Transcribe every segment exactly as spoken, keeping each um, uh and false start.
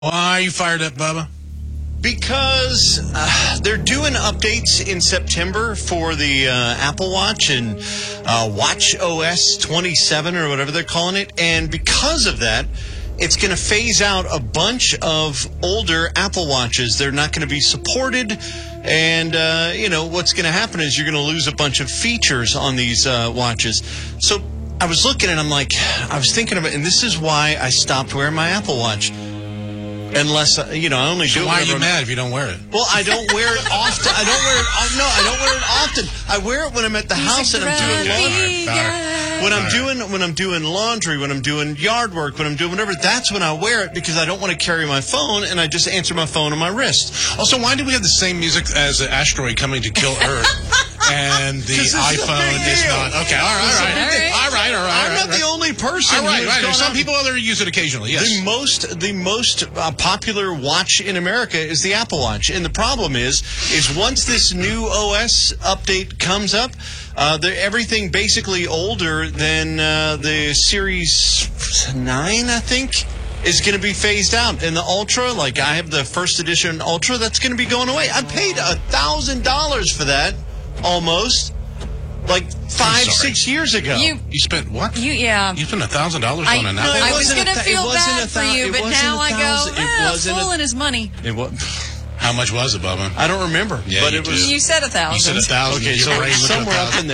Why are you fired up, Bubba? Because uh, they're doing updates in September for the uh, Apple Watch and uh, Watch O S twenty-seven or whatever they're calling it. And because of that, it's going to phase out a bunch of older Apple Watches. They're not going to be supported. And, uh, you know, what's going to happen is you're going to lose a bunch of features on these uh, watches. So I was looking and I'm like, I was thinking about it, and this is why I stopped wearing my Apple Watch. Unless, uh, you know, I only so do it. Why are you I'm, mad if you don't wear it? Well, I don't wear it often. I don't wear it. Oh, no, I don't wear it often. I wear it when I'm at the house and I'm doing laundry. When I'm doing when I'm doing laundry, when I'm doing yard work, when I'm doing whatever, that's when I wear it because I don't want to carry my phone and I just answer my phone on my wrist. Also, why do we have the same music as an asteroid coming to kill Earth? And the iPhone is not. Okay, all right, all right. All right, all right. All right I'm not right. the only person. All right, right. There's some on. people that use it occasionally, yes. The most, the most uh, popular watch in America is the Apple Watch. And the problem is, is once this new O S update comes up, uh, everything basically older than uh, the Series nine, I think, is going to be phased out. And the Ultra, like I have the first edition Ultra, that's going to be going away. I paid one thousand dollars for that. Almost, like five, six years ago. You, you spent what? You yeah. You spent a thousand dollars on an no, Apple. I was going to feel bad for th- you, but now I go, eh, fooling his money. It was. How much was it, Bubba? I don't remember. Yeah, but you it was. You said a thousand. You said a thousand. Okay, so somewhere up in there.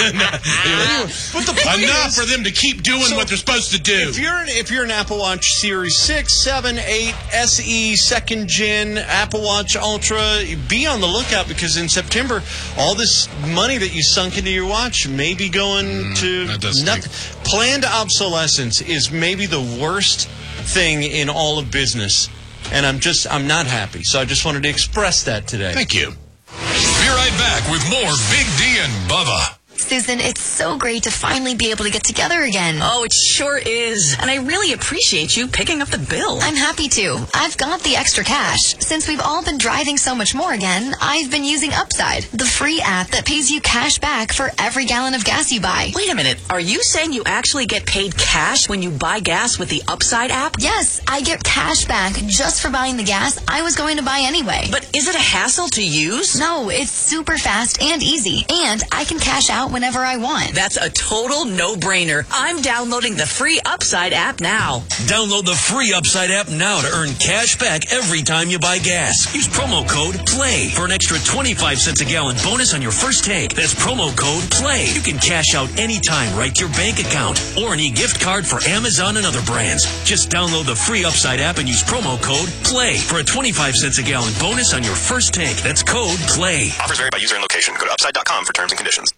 But the point enough is, for them to keep doing so what they're supposed to do. If you're an, if you're an Apple Watch Series six, seven, eight, S E, second gen, Apple Watch Ultra, be on the lookout because in September, all this money that you sunk into your watch may be going mm, to nothing. Take... Planned obsolescence is maybe the worst thing in all of business. And I'm just, I'm not happy. So I just wanted to express that today. Thank you. Be right back with more Big D and Bubba. Susan, it's so great to finally be able to get together again. Oh, it sure is. And I really appreciate you picking up the bill. I'm happy to. I've got the extra cash. Since we've all been driving so much more again, I've been using Upside, the free app that pays you cash back for every gallon of gas you buy. Wait a minute. Are you saying you actually get paid cash when you buy gas with the Upside app? Yes, I get cash back just for buying the gas I was going to buy anyway. But is it a hassle to use? No, it's super fast and easy. And I can cash out whenever I want. That's a total no-brainer. I'm downloading the free Upside app now. Download the free Upside app now to earn cash back every time you buy gas. Use promo code PLAY for an extra twenty-five cents a gallon bonus on your first tank. That's promo code PLAY. You can cash out anytime right to your bank account or an e-gift card for Amazon and other brands. Just download the free Upside app and use promo code PLAY for a twenty-five cents a gallon bonus on your first tank. That's code PLAY. Offers vary by user and location. Go to upside dot com for terms and conditions.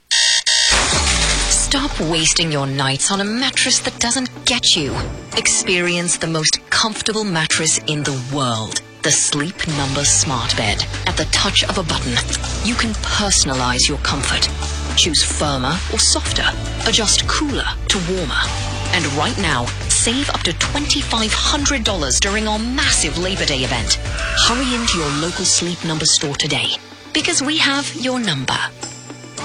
Stop wasting your nights on a mattress that doesn't get you. Experience the most comfortable mattress in the world. The Sleep Number Smart Bed. At the touch of a button, you can personalize your comfort. Choose firmer or softer. Adjust cooler to warmer. And right now, save up to twenty-five hundred dollars during our massive Labor Day event. Hurry into your local Sleep Number store today, because we have your number.